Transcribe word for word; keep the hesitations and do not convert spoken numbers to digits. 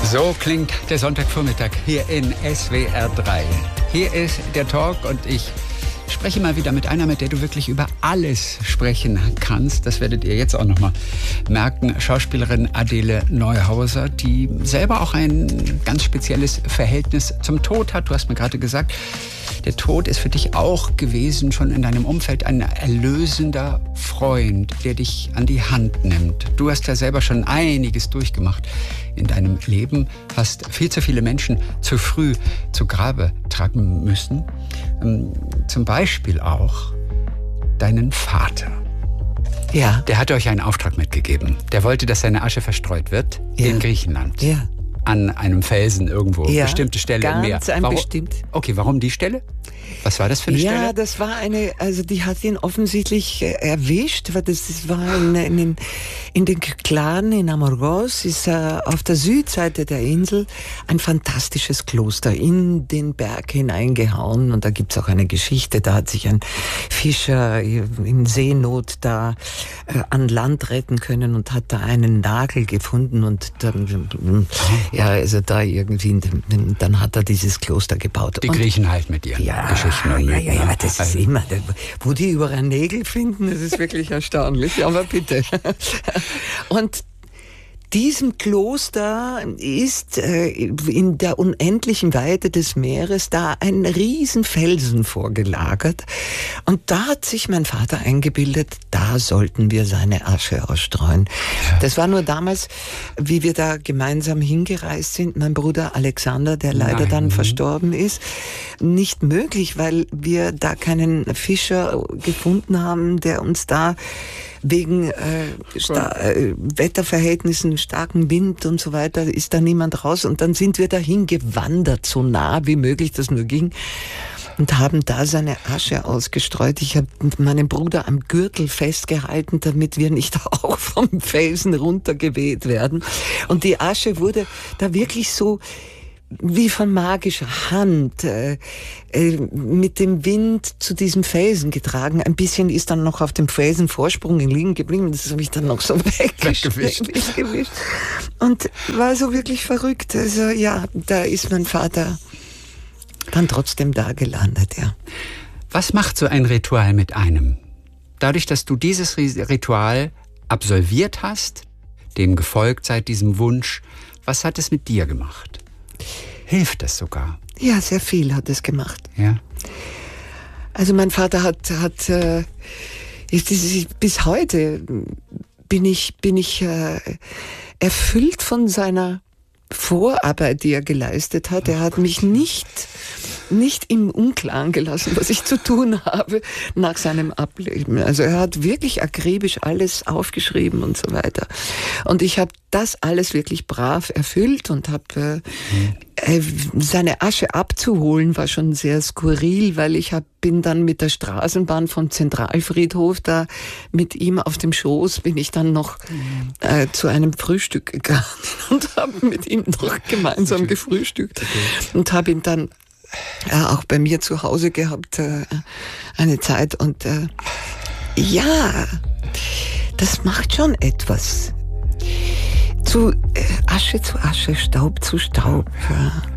So klingt der Sonntagvormittag hier in S W R drei. Hier ist der Talk und ich spreche mal wieder mit einer, mit der du wirklich über alles sprechen kannst. Das werdet ihr jetzt auch noch mal merken. Schauspielerin Adele Neuhauser, die selber auch ein ganz spezielles Verhältnis zum Tod hat. Du hast mir gerade gesagt, der Tod ist für dich auch gewesen, schon in deinem Umfeld, ein erlösender Freund, der dich an die Hand nimmt. Du hast ja selber schon einiges durchgemacht in deinem Leben, hast viel zu viele Menschen zu früh zu Grabe tragen müssen. Zum Beispiel auch deinen Vater. Ja. Der hat euch einen Auftrag mitgegeben. Der wollte, dass seine Asche verstreut wird Ja. in Griechenland. Ja. An einem Felsen irgendwo, Ja, bestimmte Stelle im Meer. ganz ein Warum? bestimmt. Okay, warum die Stelle? Was war das für eine Ja, Stelle? das war eine, also die hat ihn offensichtlich äh, erwischt, weil das, das war in, in, den, in den Kykladen in Amorgos, ist äh, auf der Südseite der Insel ein fantastisches Kloster in den Berg hineingehauen, und da gibt's auch eine Geschichte, da hat sich ein Fischer in Seenot da äh, an Land retten können und hat da einen Nagel gefunden, und dann, ja, also da irgendwie, dann hat er dieses Kloster gebaut. Die und, Griechen halt mit ihren Ja, Geschichten und ja, Mythen, ja, ja, ne? das ist Also, immer, wo die überall Nägel finden, das ist wirklich erstaunlich, aber bitte. Und diesem Kloster ist äh, in der unendlichen Weite des Meeres da ein riesen Felsen vorgelagert, und da hat sich mein Vater eingebildet, da sollten wir seine Asche ausstreuen. Ja. Das war nur damals, wie wir da gemeinsam hingereist sind, mein Bruder Alexander, der leider Nein. dann verstorben ist, nicht möglich, weil wir da keinen Fischer gefunden haben, der uns da wegen äh, sta- äh, Wetterverhältnissen, starken Wind und so weiter, ist da niemand raus. Und dann sind wir dahin gewandert, so nah wie möglich das nur ging, und haben da seine Asche ausgestreut. Ich habe meinen Bruder am Gürtel festgehalten, damit wir nicht auch vom Felsen runtergeweht werden. Und die Asche wurde da wirklich so wie von magischer Hand äh, äh, mit dem Wind zu diesem Felsen getragen. Ein bisschen ist dann noch auf dem Felsenvorsprung liegen geblieben. Das habe ich dann noch so weggewischt. weggewischt. Und war so wirklich verrückt. Also ja, da ist mein Vater dann trotzdem da gelandet, ja. was macht so ein Ritual mit einem? Dadurch, dass du dieses Ritual absolviert hast, dem gefolgt seid, diesem Wunsch, was hat es mit dir gemacht? Hilft es sogar? Ja, sehr viel hat es gemacht. Ja. Also mein Vater hat, hat äh, ist, ist, bis heute bin ich, bin ich äh, erfüllt von seiner Vorarbeit, die er geleistet hat. Er hat mich nicht, nicht im Unklaren gelassen, was ich zu tun habe nach seinem Ableben. Also er hat wirklich akribisch alles aufgeschrieben und so weiter. Und ich habe das alles wirklich brav erfüllt und habe äh, seine Asche abzuholen war schon sehr skurril, weil ich hab, bin dann mit der Straßenbahn vom Zentralfriedhof da mit ihm auf dem Schoß bin ich dann noch äh, zu einem Frühstück gegangen und habe mit ihm noch gemeinsam gefrühstückt und habe ihn dann äh, auch bei mir zu Hause gehabt äh, eine Zeit, und äh, ja, das macht schon etwas. Zu äh, Asche zu Asche, Staub zu Staub. Ja.